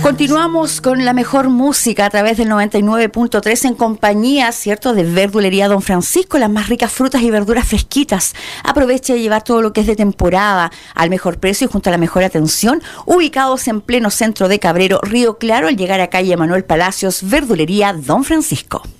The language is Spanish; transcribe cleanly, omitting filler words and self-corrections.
Continuamos con la mejor música a través del 99.3 en compañía, ¿cierto?, de Verdulería Don Francisco, las más ricas frutas y verduras fresquitas. Aproveche de llevar todo lo que es de temporada al mejor precio y junto a la mejor atención, ubicados en pleno centro de Cabrero, Río Claro, al llegar a calle Manuel Palacios, Verdulería Don Francisco.